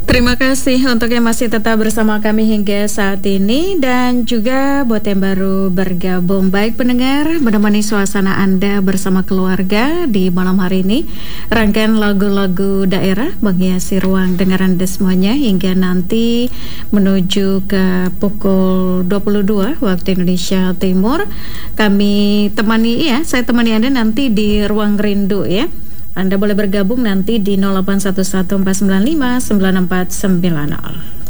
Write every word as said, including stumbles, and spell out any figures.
Terima kasih untuk yang masih tetap bersama kami hingga saat ini dan juga buat yang baru bergabung. Baik pendengar, menemani suasana Anda bersama keluarga di malam hari ini. Rangkaian lagu-lagu daerah menghiasi ruang dengaran Anda semuanya hingga nanti menuju ke pukul dua puluh dua waktu Indonesia Timur. Kami temani ya, saya temani Anda nanti di Ruang Rindu ya. Anda boleh bergabung nanti di nol delapan satu satu empat sembilan lima sembilan empat sembilan nol.